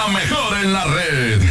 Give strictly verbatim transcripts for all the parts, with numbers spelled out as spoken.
mejor en la red.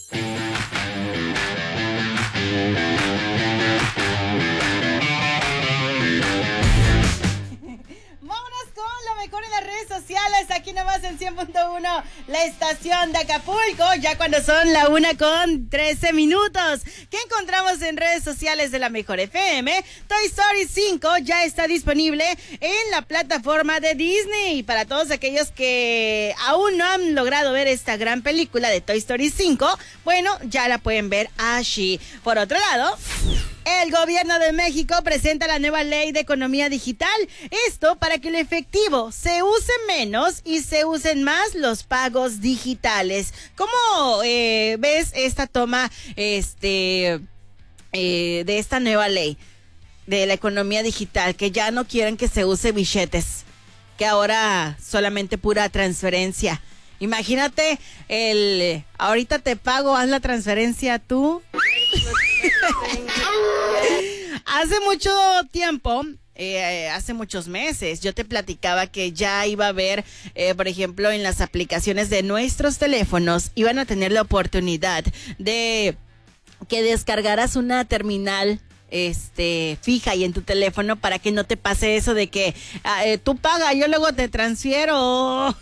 Mejor en las redes sociales, aquí nomás en cien punto uno, la estación de Acapulco, ya cuando son la una con trece minutos. ¿Qué encontramos en redes sociales de la Mejor F M? Toy Story cinco ya está disponible en la plataforma de Disney. Para todos aquellos que aún no han logrado ver esta gran película de Toy Story cinco, bueno, ya la pueden ver allí. Por otro lado, el gobierno de México presenta la nueva ley de economía digital. Esto para que el efectivo se use menos y se usen más los pagos digitales. ¿Cómo eh, ves esta toma este, eh, de esta nueva ley de la economía digital? Que ya no quieren que se use billetes, que ahora solamente pura transferencia. Imagínate, el ahorita te pago, haz la transferencia tú. Hace mucho tiempo, eh, hace muchos meses, yo te platicaba que ya iba a haber, eh, por ejemplo, en las aplicaciones de nuestros teléfonos, iban a tener la oportunidad de que descargaras una terminal este fija y en tu teléfono para que no te pase eso de que eh, tú pagas, yo luego te transfiero.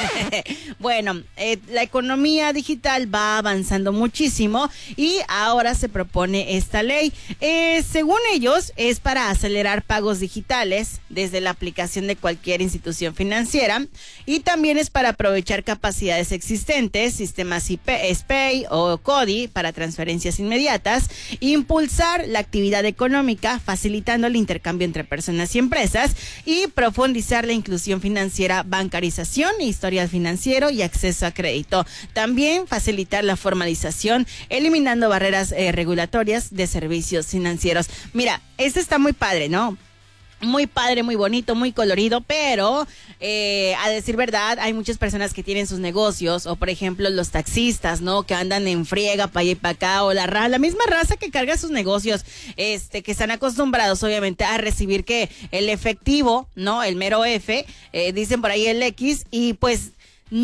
Bueno, eh, la economía digital va avanzando muchísimo y ahora se propone esta ley. Eh, según ellos, es para acelerar pagos digitales desde la aplicación de cualquier institución financiera y también es para aprovechar capacidades existentes, sistemas I P, S P A Y o CODI para transferencias inmediatas, impulsar la actividad económica, facilitando el intercambio entre personas y empresas y profundizar la inclusión financiera, bancarización, historial financiero y acceso a crédito. También facilitar la formalización, eliminando barreras eh, regulatorias de servicios financieros. Mira, esto está muy padre, ¿no? Muy padre, muy bonito, muy colorido, pero eh, a decir verdad, hay muchas personas que tienen sus negocios, o por ejemplo los taxistas, ¿no? Que andan en friega para allá y para acá, o la, ra- la misma raza que carga sus negocios, este, que están acostumbrados obviamente a recibir que el efectivo, ¿no? El mero F, eh, dicen por ahí el X, y pues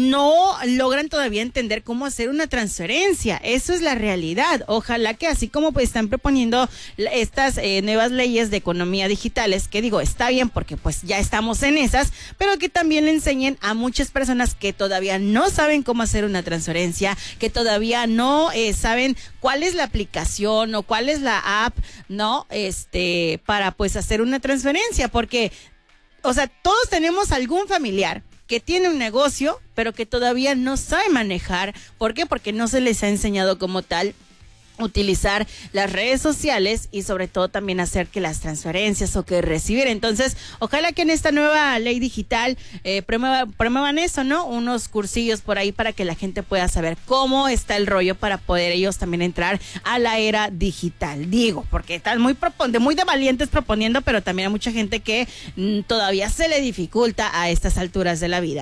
no logran todavía entender cómo hacer una transferencia. Eso es la realidad. Ojalá que así como pues están proponiendo estas eh, nuevas leyes de economía digitales, que digo, está bien porque pues ya estamos en esas, pero que también le enseñen a muchas personas que todavía no saben cómo hacer una transferencia, que todavía no eh, saben cuál es la aplicación o cuál es la app, ¿no? Este, para pues hacer una transferencia, porque, o sea, todos tenemos algún familiar que tiene un negocio, pero que todavía no sabe manejar. ¿Por qué? Porque no se les ha enseñado como tal utilizar las redes sociales y sobre todo también hacer que las transferencias o que recibir. Entonces, ojalá que en esta nueva ley digital eh, promueva, promuevan eso, ¿no? Unos cursillos por ahí para que la gente pueda saber cómo está el rollo para poder ellos también entrar a la era digital. Digo, porque están muy propon- muy de valientes proponiendo, pero también hay mucha gente que mm, todavía se le dificulta a estas alturas de la vida.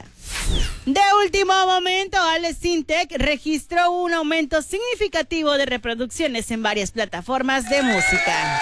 De último momento, Alex Sintek registró un aumento significativo de reproducciones en varias plataformas de música.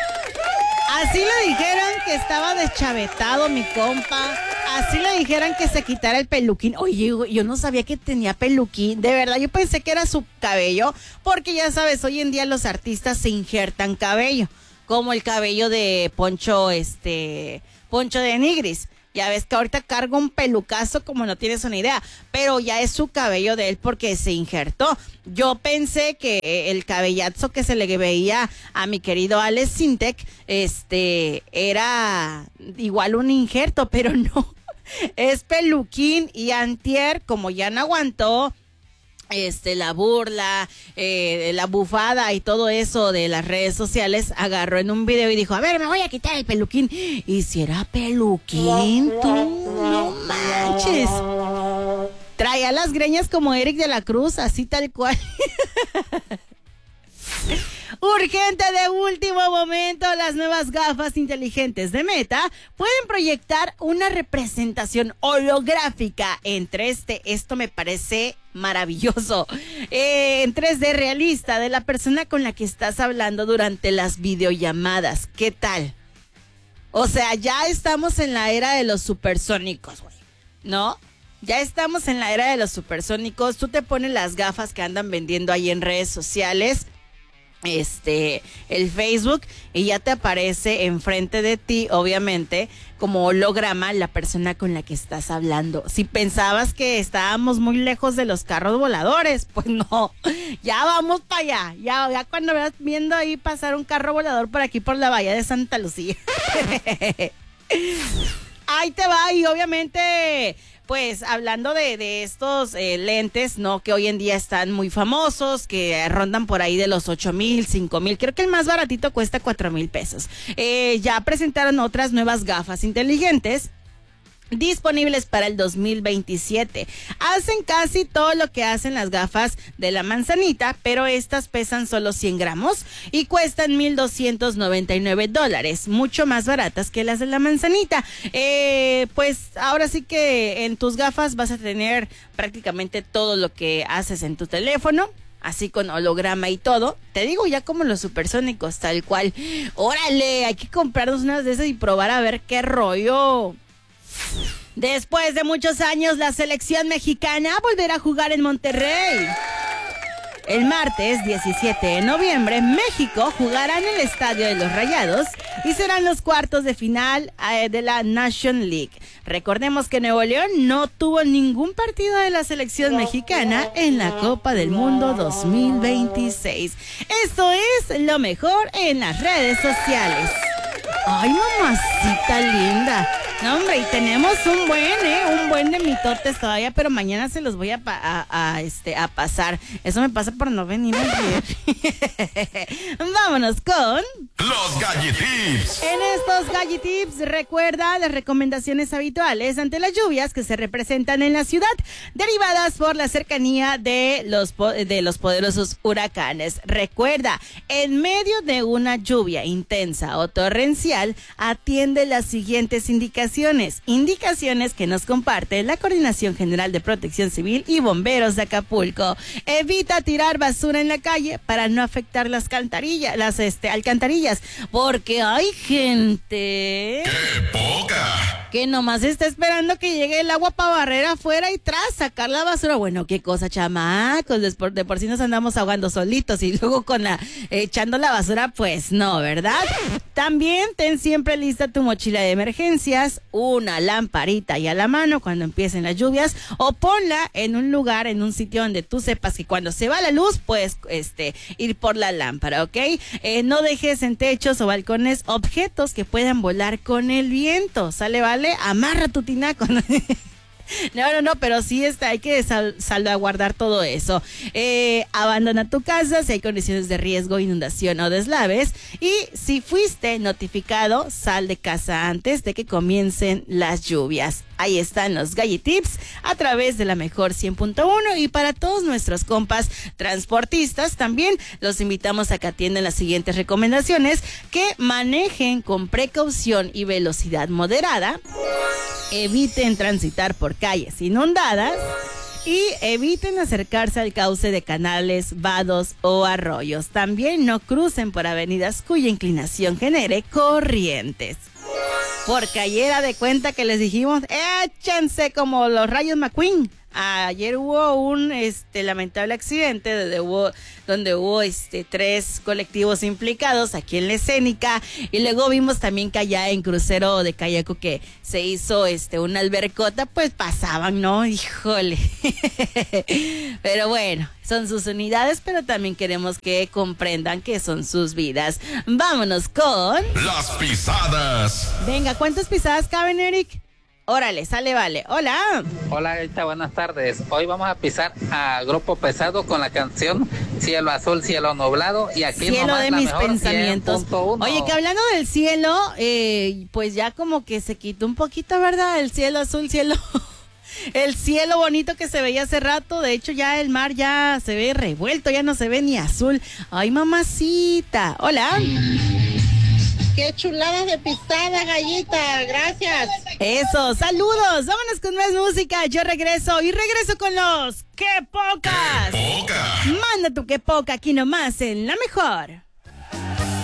Así le dijeron que estaba deschavetado mi compa. Así le dijeron que se quitara el peluquín. Oye, yo no sabía que tenía peluquín. De verdad, yo pensé que era su cabello. Porque ya sabes, hoy en día los artistas se injertan cabello. Como el cabello de Poncho, este, Poncho de Nigris. Ya ves que ahorita carga un pelucazo como no tienes una idea, pero ya es su cabello de él porque se injertó. Yo pensé que el cabellazo que se le veía a mi querido Alex Sintek, este, era igual un injerto, pero no. Es peluquín y antier, como ya no aguantó este la burla, eh, la bufada y todo eso de las redes sociales, agarró en un video y dijo, a ver, me voy a quitar el peluquín. Y si era peluquín, tú no manches. Traía las greñas como Eric de la Cruz, así tal cual. Urgente de último momento, las nuevas gafas inteligentes de Meta pueden proyectar una representación holográfica en tres D. Esto me parece maravilloso. Eh, en tres D realista de la persona con la que estás hablando durante las videollamadas. ¿Qué tal? O sea, ya estamos en la era de los supersónicos, güey, ¿no? Ya estamos en la era de los supersónicos. Tú te pones las gafas que andan vendiendo ahí en redes sociales, este, el Facebook, y ya te aparece enfrente de ti, obviamente, como holograma la persona con la que estás hablando. Si pensabas que estábamos muy lejos de los carros voladores, pues no, ya vamos para allá. Ya, ya cuando veas viendo ahí pasar un carro volador por aquí por la bahía de Santa Lucía. Ahí te va, y obviamente, pues hablando de, de estos eh, lentes, ¿no? Que hoy en día están muy famosos, que rondan por ahí de los ocho mil, cinco mil, creo que el más baratito cuesta cuatro mil pesos. Eh, ya presentaron otras nuevas gafas inteligentes disponibles para el dos mil veintisiete. Hacen casi todo lo que hacen las gafas de la manzanita, pero estas pesan solo cien gramos y cuestan mil doscientos noventa y nueve dólares, mucho más baratas que las de la manzanita. Eh, pues ahora sí que en tus gafas vas a tener prácticamente todo lo que haces en tu teléfono, así con holograma y todo. Te digo, ya como los supersónicos, tal cual. Órale, hay que comprarnos unas de esas y probar a ver qué rollo. Después de muchos años, la selección mexicana volverá a jugar en Monterrey. El martes diecisiete de noviembre, México jugará en el Estadio de los Rayados y serán los cuartos de final eh, de la Nation League. Recordemos que Nuevo León no tuvo ningún partido de la selección mexicana en la Copa del Mundo dos mil veintiséis. Esto es lo mejor en las redes sociales. Ay, mamacita linda. No, hombre, y tenemos un buen, ¿eh? Un buen de mitotes todavía, pero mañana se los voy a, pa- a, a, este, a pasar. Eso me pasa por no venir ayer. Vámonos con... Los Galletips. En estos Galletips, recuerda las recomendaciones habituales ante las lluvias que se representan en la ciudad, derivadas por la cercanía de los, po- de los poderosos huracanes. Recuerda, en medio de una lluvia intensa o torrencial, atiende las siguientes indicaciones. Indicaciones que nos comparte la Coordinación General de Protección Civil y Bomberos de Acapulco. Evita tirar basura en la calle para no afectar las alcantarillas, las este, alcantarillas, porque hay gente... ¡Qué poca! Que nomás está esperando que llegue el agua para barrer afuera y tras sacar la basura. Bueno, qué cosa, chamacos, de por, de por sí nos andamos ahogando solitos y luego con la eh, echando la basura, pues no, ¿verdad? También ten siempre lista tu mochila de emergencias, una lamparita y a la mano cuando empiecen las lluvias, o ponla en un lugar, en un sitio donde tú sepas que cuando se va la luz, puedes este, ir por la lámpara, ¿ok? Eh, no dejes en techos o balcones objetos que puedan volar con el viento, ¿sale, vale? Amarra tu tinaco. No, no, no, pero sí está, hay que sal, salvaguardar todo eso. Eh, abandona tu casa si hay condiciones de riesgo, inundación o deslaves. Y si fuiste notificado, sal de casa antes de que comiencen las lluvias. Ahí están los Galletips a través de la mejor cien punto uno. Y para todos nuestros compas transportistas también los invitamos a que atiendan las siguientes recomendaciones: que manejen con precaución y velocidad moderada, eviten transitar por calles inundadas y eviten acercarse al cauce de canales, vados o arroyos. También no crucen por avenidas cuya inclinación genere corrientes. Porque ayer a de cuenta que les dijimos, échense como los rayos McQueen. Ayer hubo un este lamentable accidente donde hubo, donde hubo este tres colectivos implicados aquí en la escénica, y luego vimos también que allá en Crucero de Cayaco que se hizo este una albercota, pues pasaban, ¿no? Híjole. Pero bueno, son sus unidades, pero también queremos que comprendan que son sus vidas. Vámonos con... Las pisadas. Venga, ¿cuántas pisadas caben, Eric? Órale, sale, vale. Hola. Hola, Gaita, buenas tardes. Hoy vamos a pisar a Grupo Pesado con la canción Cielo Azul, Cielo Nublado. Y aquí Cielo nomás de la mis mejor pensamientos. cien punto uno. Oye, que hablando del cielo, eh, pues ya como que se quitó un poquito, ¿verdad? El cielo azul, cielo... El cielo bonito que se veía hace rato. De hecho, ya el mar ya se ve revuelto, ya no se ve ni azul. Ay, mamacita. Hola. Qué chulada de pisada, Gallita, gracias. Eso, saludos. Vámonos con más música. Yo regreso y regreso con los ¡Qué pocas! ¡Qué poca! Manda tu qué poca aquí nomás en La Mejor.